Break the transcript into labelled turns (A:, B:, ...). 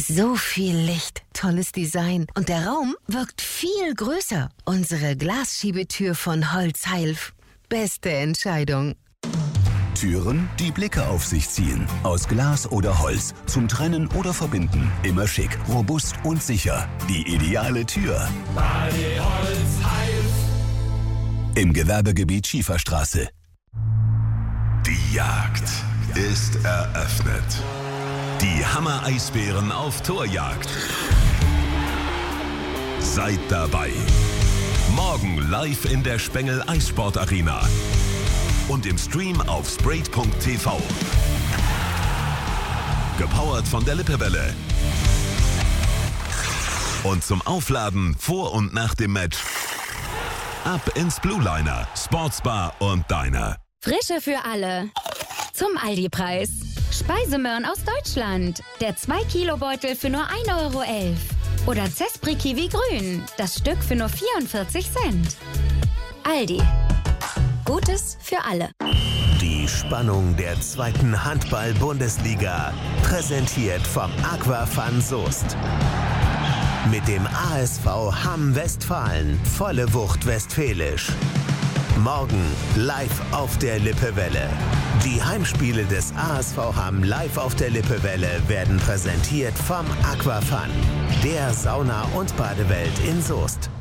A: So viel Licht, tolles Design und der Raum wirkt viel größer. Unsere Glasschiebetür von Holz Heilf. Beste Entscheidung.
B: Türen, die Blicke auf sich ziehen. Aus Glas oder Holz. Zum Trennen oder Verbinden. Immer schick, robust und sicher. Die ideale Tür.
C: Badi Holz Heilf.
B: Im Gewerbegebiet Schieferstraße.
D: Die Jagd ist eröffnet. Die Hammer-Eisbären auf Torjagd. Seid dabei. Morgen live in der Spengel Eissportarena. Und im Stream auf sprayt.tv. Gepowert von der Lippewelle. Und zum Aufladen vor und nach dem Match ab ins Blue Liner, Sportsbar und Diner.
E: Frische für alle. Zum Aldi-Preis. Speisemöhren aus Deutschland. Der 2-Kilo-Beutel für nur 1,11 €. Oder Zespri Kiwi Grün. Das Stück für nur 44 Cent. Aldi. Gutes für alle.
F: Die Spannung der 2. Handball-Bundesliga. Präsentiert vom Aquafan Soest. Mit dem ASV Hamm Westfalen. Volle Wucht westfälisch. Morgen live auf der Lippewelle. Die Heimspiele des ASV Hamm live auf der Lippewelle werden präsentiert vom Aquafan, der Sauna- und Badewelt in Soest.